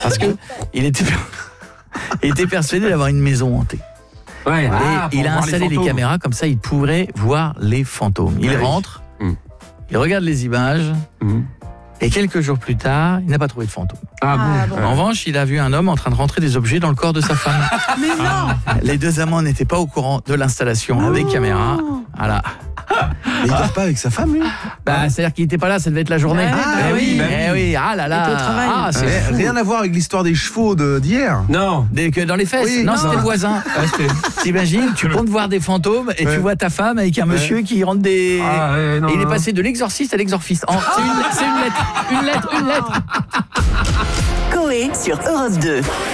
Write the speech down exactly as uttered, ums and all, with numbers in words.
Parce que il était, il était persuadé d'avoir une maison hantée. Ouais, Et ah, il a installé les, les caméras, comme ça il pourrait voir les fantômes. Il ouais, rentre, oui. il regarde les images, mmh. et quelques jours plus tard, il n'a pas trouvé de fantôme. Ah, ah bon. En ouais. revanche, il a vu un homme en train de rentrer des objets dans le corps de sa femme. Mais non. Les deux amants n'étaient pas au courant de l'installation oh. des caméras. Voilà. Mais il dort pas avec sa femme, lui? Bah, c'est-à-dire qu'il n'était pas là, ça devait être la journée. Ah, ah bah oui, bah eh oui, ah là là. Ah, c'est ouais, rien à voir avec l'histoire des chevaux de, d'hier. Non. Des, que dans les fesses. Oui, non, non, c'était le voisin. T'imagines, tu comptes voir des fantômes et ouais. tu vois ta femme avec un monsieur ouais. qui rentre des. Ah, ouais, non, et il est passé de l'exorciste à l'exorciste. En... C'est, une... c'est une lettre, une lettre, une lettre. Coé sur Europe deux.